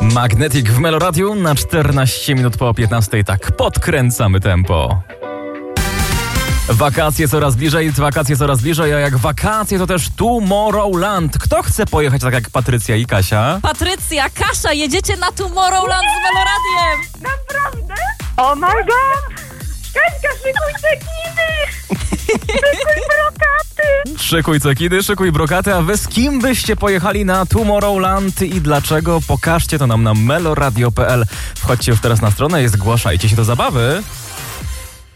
Magnetic w Meloradiu na 14 minut po 15. Tak, podkręcamy tempo. Wakacje coraz bliżej, a jak wakacje to też Tomorrowland. Kto chce pojechać tak jak Patrycja i Kasia? Patrycja, Kasia, jedziecie na Tomorrowland z Meloradiem! Naprawdę? Oh my god! Kaśka, szykuj cekiny! Szykuj brokaty! Szykuj cekidy, szykuj brokaty, a wy z kim byście pojechali na Tomorrowland i dlaczego? Pokażcie to nam na meloradio.pl. Wchodźcie już teraz na stronę i zgłaszajcie się do zabawy.